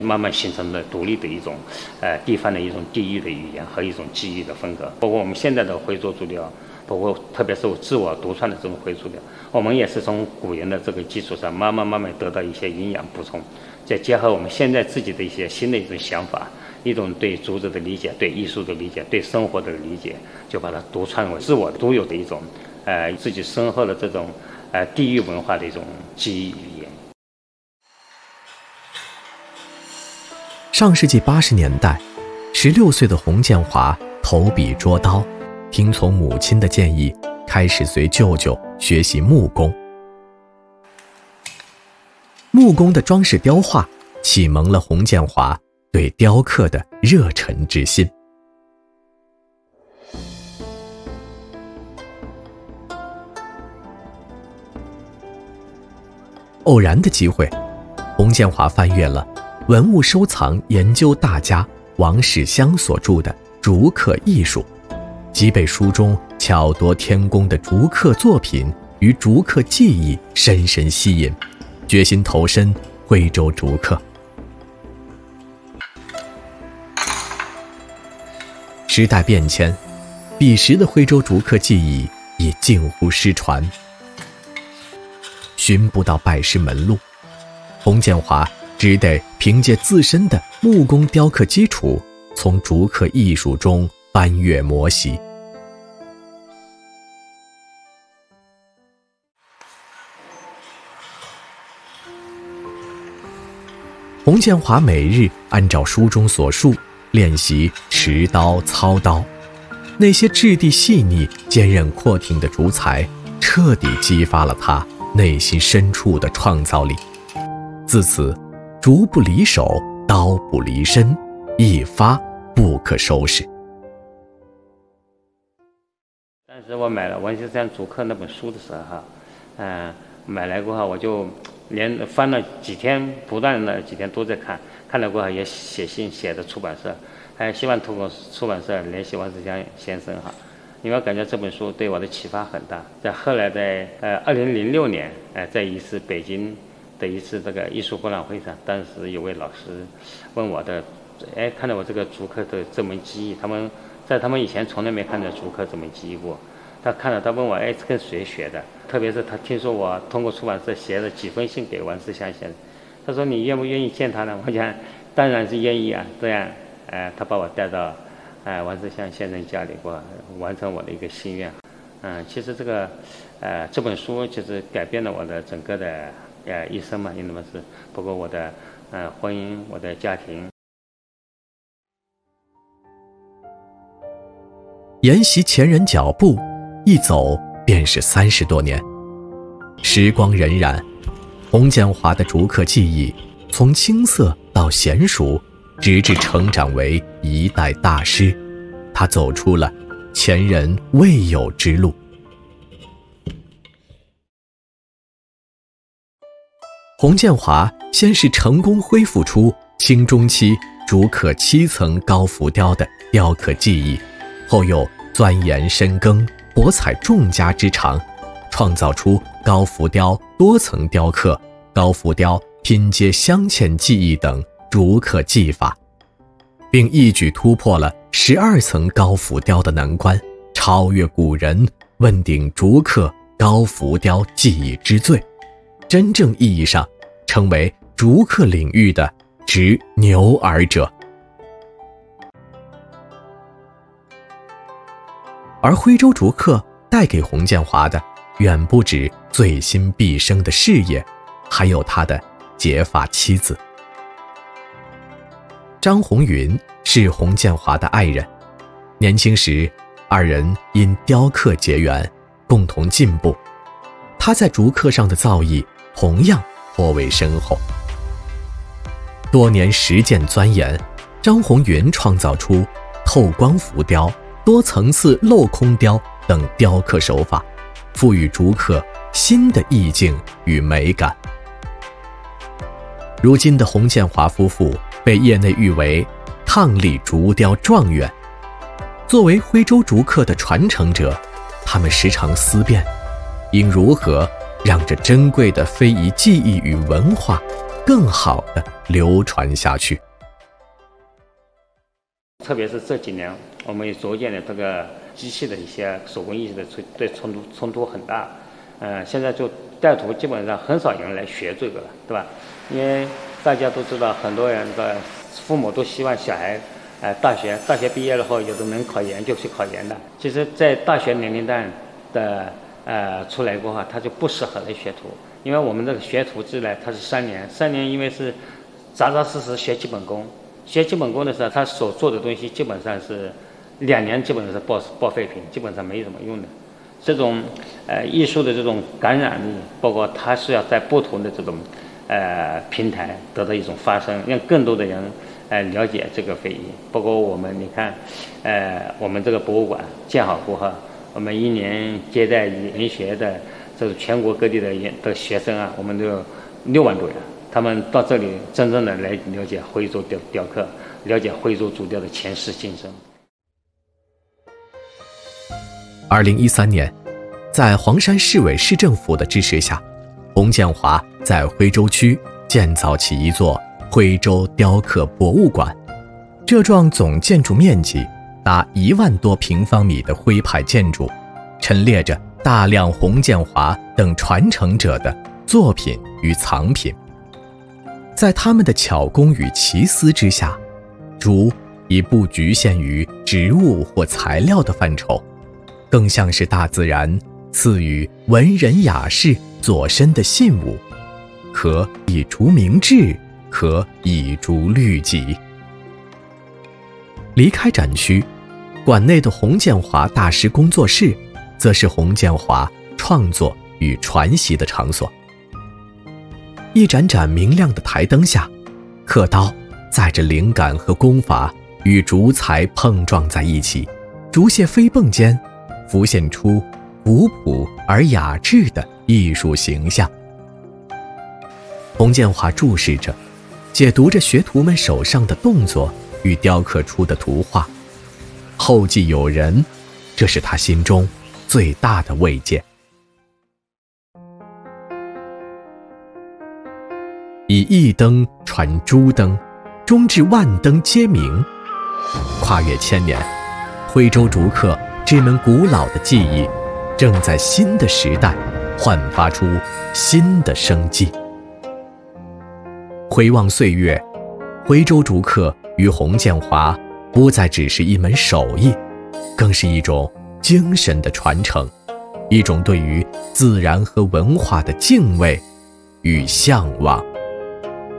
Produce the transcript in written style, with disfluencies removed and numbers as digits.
慢慢形成了独立的一种地方的一种地域的语言和一种记忆的风格。包括我们现在的徽州足疗，包括特别是我自我独创的这种徽足疗，我们也是从古人的这个基础上慢慢得到一些营养补充，再结合我们现在自己的一些新的一种想法，一种对竹子的理解，对艺术的理解，对生活的理解，就把它独创为自我独有的一种自己深厚的这种地域文化的一种记忆语言。 上世纪80年代，16岁的洪建华投笔捉刀，听从母亲的建议，开始随舅舅学习木工。木工的装饰雕画启蒙了洪建华对雕刻的热忱之心。偶然的机会，洪建华翻阅了文物收藏研究大家王世襄所著的《竹刻艺术》，即被书中巧夺天工的竹刻作品与竹刻技艺深深吸引，决心投身徽州竹刻。时代变迁，彼时的徽州竹刻技艺已近乎失传，寻不到拜师门路，洪建华只得凭借自身的木工雕刻基础，从竹刻艺术中翻阅磨习。洪建华每日按照书中所述练习持刀操刀，那些质地细腻坚韧阔挺的竹材彻底激发了他内心深处的创造力。自此，竹不离手，刀不离身，一发不可收拾。 当时我买了王世襄竹刻那本书的时候买来过后我就连翻了几天，不断的几天都在看，看了过后也写信写的出版社，还希望通过出版社联系王世襄先生因为我感觉这本书对我的启发很大。在后来在2006年在一次北京的一次这个艺术博览会上，当时有位老师问我的看到我这个竹刻的这门技艺，他们以前从来没看到竹刻这门技艺过。他看了，他问我这跟谁学的，特别是他听说我通过出版社写了几封信给王世襄先生，他说你愿不愿意见他呢？我讲当然是愿意啊。这样他把我带到王世襄先生家里过，完成我的一个心愿。其实这本书就是改变了我的整个的一生嘛，因为是包括我的婚姻，我的家庭。 沿袭前人脚步，一走便是30多年。时光荏苒，洪建华的竹刻技艺从青涩到娴熟，直至成长为一代大师，他走出了前人未有之路。洪建华先是成功恢复出清中期竹刻7层高浮雕的雕刻技艺，后又钻研深耕，博采众家之长，创造出高浮雕多层雕刻、高浮雕拼接镶嵌技艺等竹刻技法，并一举突破了12层高浮雕的难关，超越古人，问鼎竹刻高浮雕技艺之最，真正意义上成为竹刻领域的执牛耳者。而徽州竹刻带给洪建华的远不止醉心毕生的事业，还有他的结发妻子张红云，是洪建华的爱人。年轻时二人因雕刻结缘，共同进步，他在竹刻上的造诣同样颇为深厚。多年实践钻研，张红云创造出透光浮雕、多层次镂空雕等雕刻手法，赋予竹刻新的意境与美感。如今的洪建华夫妇被业内誉为伉俪竹雕状元。作为徽州竹刻的传承者，他们时常思辨，应如何让这珍贵的非遗技艺与文化更好地流传下去。 特别是这几年，我们也逐渐的这个机器的一些手工艺的对冲突很大。现在就带图基本上很少有人来学这个了，对吧？因为大家都知道，很多人的父母都希望小孩，大学毕业了后，有的能考研就去考研的。其实，在大学年龄段的出来过后，他就不适合来学徒，因为我们这个学徒制呢，它是3年，因为是扎扎实实学基本功。学基本功的时候，他所做的东西基本上是2年，基本上是报废品，基本上没什么用的。这种艺术的这种感染力，包括它是要在不同的这种平台得到一种发声，让更多的人了解这个非遗。包括我们，你看，我们这个博物馆建好过后，我们1年接待研学的这个全国各地的学生啊，我们都有6万多人。他们到这里真正的来了解徽州雕刻，了解徽州竹雕的前世今生。 2013年，在黄山市委市政府的支持下，洪建华在徽州区建造起一座徽州雕刻博物馆。这幢总建筑面积达1万多平方米的徽派建筑，陈列着大量洪建华等传承者的作品与藏品。在他们的巧工与奇思之下，竹已不局限于植物或材料的范畴，更像是大自然赐予文人雅士左身的信物，可以竹明志，可以竹律己。离开展区，馆内的洪建华大师工作室则是洪建华创作与传习的场所。一盏盏明亮的台灯下，刻刀载着灵感和功法与竹材碰撞在一起，竹屑飞蹦间浮现出古朴而雅致的艺术形象。洪建华注视着，解读着学徒们手上的动作与雕刻出的图画，后继有人，这是他心中最大的慰藉。以一灯传诸灯，终至万灯皆明。跨越千年，徽州竹刻这门古老的技艺，正在新的时代焕发出新的生机。回望岁月，徽州竹刻与洪建华不再只是一门手艺，更是一种精神的传承，一种对于自然和文化的敬畏与向往。